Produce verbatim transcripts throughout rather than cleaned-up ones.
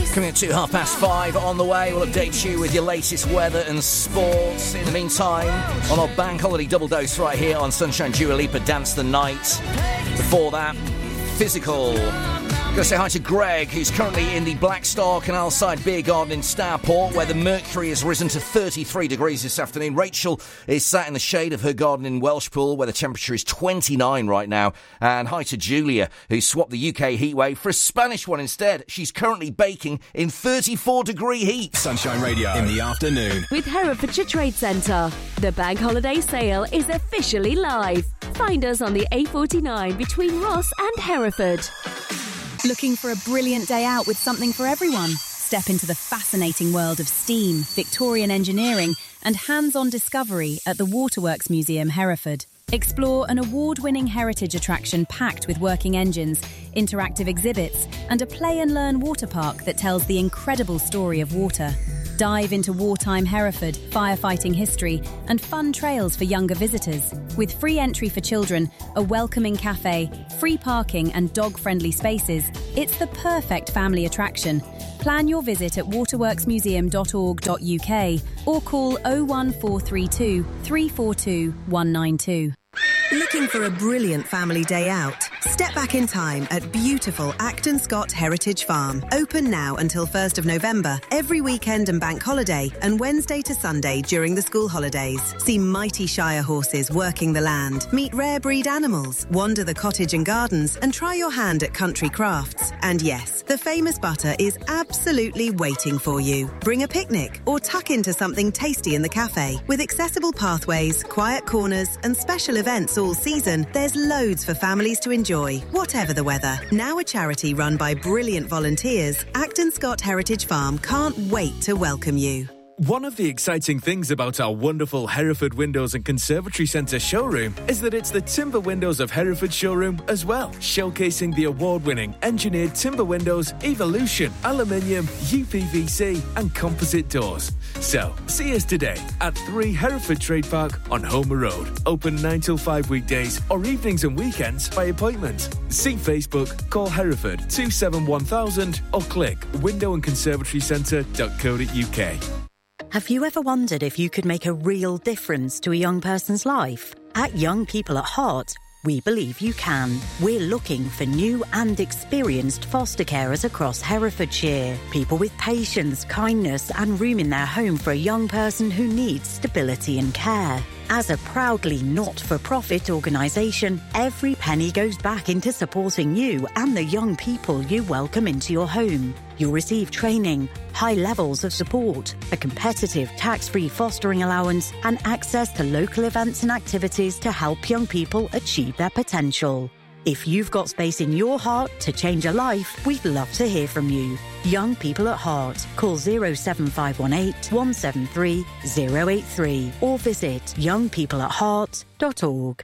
Coming at two, half past five on the way. We'll update you with your latest weather and sports. In the meantime, on our bank holiday double dose right here on Sunshine, Dua Lipa, Dance the Night. Before that, Physical. I'm going to say hi to Greg, who's currently in the Black Star Canal Side Beer Garden in Stourport, where the mercury has risen to thirty-three degrees this afternoon. Rachel is sat in the shade of her garden in Welshpool, where the temperature is twenty-nine right now. And hi to Julia, who swapped the U K heatwave for a Spanish one instead. She's currently baking in thirty-four degree heat. Sunshine Radio in the afternoon. With Herefordshire Trade Centre. The bank holiday sale is officially live. Find us on the A forty-nine between Ross and Hereford. Looking for a brilliant day out with something for everyone? Step into the fascinating world of steam, Victorian engineering and hands-on discovery at the Waterworks Museum, Hereford. Explore an award-winning heritage attraction packed with working engines, interactive exhibits and a play-and-learn water park that tells the incredible story of water. Dive into wartime Hereford, firefighting history and fun trails for younger visitors. With free entry for children, a welcoming cafe, free parking and dog-friendly spaces, it's the perfect family attraction. Plan your visit at waterworks museum dot org dot U K or call oh one four three two, three four two, one nine two. Looking for a brilliant family day out? Step back in time at beautiful Acton Scott Heritage Farm. Open now until first of November, every weekend and bank holiday, and Wednesday to Sunday during the school holidays. See mighty Shire horses working the land, meet rare breed animals, wander the cottage and gardens, and try your hand at country crafts. And yes, the famous butter is absolutely waiting for you. Bring a picnic or tuck into something tasty in the cafe. With accessible pathways, quiet corners, and special events all season, there's loads for families to enjoy, whatever the weather. Now a charity run by brilliant volunteers, Acton Scott Heritage Farm can't wait to welcome you. One of the exciting things about our wonderful Hereford Windows and Conservatory Centre showroom is that it's the Timber Windows of Hereford showroom as well, showcasing the award-winning engineered timber windows, Evolution, aluminium, U P V C and composite doors. So, see us today at three Hereford Trade Park on Homer Road. Open nine till five weekdays or evenings and weekends by appointment. See Facebook, call Hereford two seven one thousand or click window and conservatory centre dot co dot U K. Have you ever wondered if you could make a real difference to a young person's life? At Young People at Heart, we believe you can. We're looking for new and experienced foster carers across Herefordshire. People with patience, kindness and room in their home for a young person who needs stability and care. As a proudly not-for-profit organisation, every penny goes back into supporting you and the young people you welcome into your home. You'll receive training, high levels of support, a competitive tax-free fostering allowance and access to local events and activities to help young people achieve their potential. If you've got space in your heart to change a life, we'd love to hear from you. Young People at Heart. Call oh seven five one eight, one seven three, oh eight three or visit young people at heart dot org.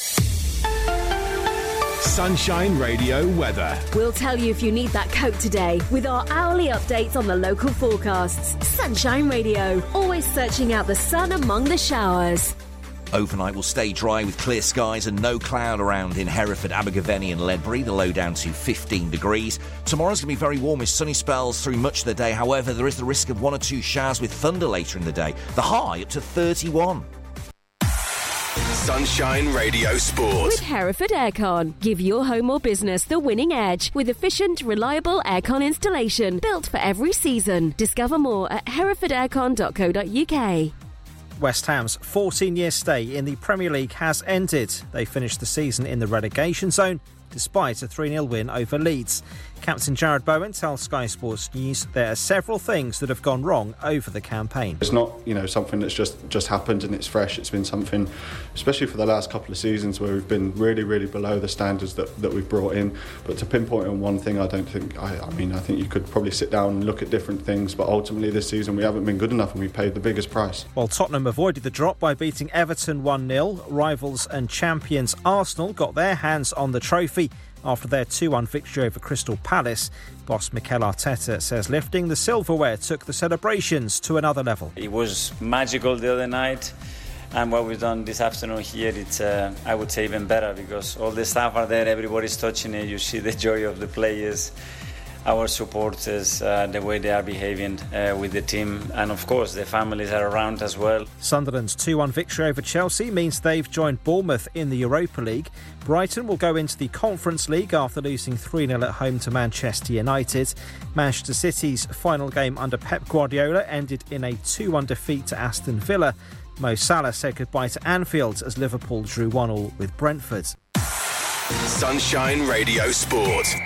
Sunshine Radio weather. We'll tell you if you need that coat today with our hourly updates on the local forecasts. Sunshine Radio, always searching out the sun among the showers. Overnight will stay dry with clear skies and no cloud around in Hereford, Abergavenny and Ledbury, the low down to fifteen degrees. Tomorrow's going to be very warm with sunny spells through much of the day. However, there is the risk of one or two showers with thunder later in the day. The high up to thirty-one. Sunshine Radio Sport. With Hereford Aircon. Give your home or business the winning edge with efficient, reliable aircon installation built for every season. Discover more at hereford aircon dot co dot U K. West Ham's fourteen-year stay in the Premier League has ended. They finished the season in the relegation zone despite a three nil win over Leeds. Captain Jared Bowen tells Sky Sports News there are several things that have gone wrong over the campaign. It's not, you know, something that's just, just happened and it's fresh. It's been something, especially for the last couple of seasons, where we've been really, really below the standards that, that we've brought in. But to pinpoint on one thing, I don't think, I, I mean, I think you could probably sit down and look at different things, but ultimately this season we haven't been good enough and we paid the biggest price. While Tottenham avoided the drop by beating Everton one nil, rivals and champions Arsenal got their hands on the trophy after their two one victory over Crystal Palace. Boss Mikel Arteta says lifting the silverware took the celebrations to another level. It was magical the other night, and what we've done this afternoon here, it's uh, I would say even better, because all the staff are there, everybody's touching it, you see the joy of the players, our supporters, uh, the way they are behaving uh, with the team, and of course the families are around as well. Sunderland's two one victory over Chelsea means they've joined Bournemouth in the Europa League. Brighton will go into the Conference League after losing three nil at home to Manchester United. Manchester City's final game under Pep Guardiola ended in a two one defeat to Aston Villa. Mo Salah said goodbye to Anfield as Liverpool drew one all with Brentford. Sunshine Radio Sport.